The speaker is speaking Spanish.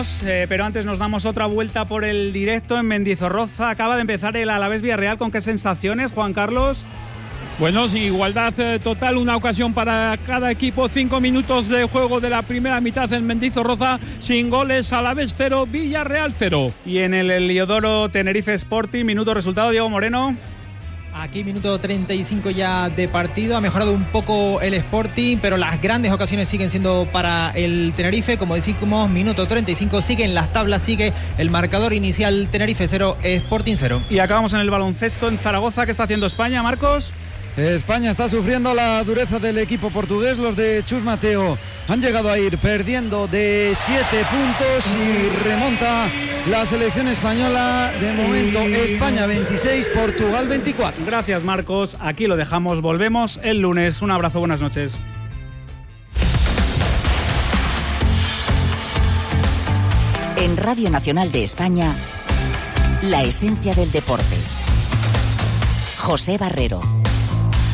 Pero antes nos damos otra vuelta por el directo en Mendizorroza. Acaba de empezar el Alavés Villarreal. ¿Con qué sensaciones, Juan Carlos? Bueno, sin igualdad total, una ocasión para cada equipo, 5 minutos de juego de la primera mitad en Mendizorroza, sin goles, Alavés 0, Villarreal 0. Y en el Heliodoro Tenerife Sporting, minuto resultado, Diego Moreno. Aquí minuto 35 ya de partido, ha mejorado un poco el Sporting, pero las grandes ocasiones siguen siendo para el Tenerife. Como decimos, minuto 35, siguen las tablas, sigue el marcador inicial, Tenerife 0, Sporting 0. Y acabamos en el baloncesto en Zaragoza. ¿Qué está haciendo España, Marcos? España está sufriendo la dureza del equipo portugués. Los de Chus Mateo han llegado a ir perdiendo de 7 puntos y remonta la selección española. De momento, España 26, Portugal 24. Gracias, Marcos. Aquí lo dejamos. Volvemos el lunes. Un abrazo, buenas noches. En Radio Nacional de España, la esencia del deporte. José Barrero.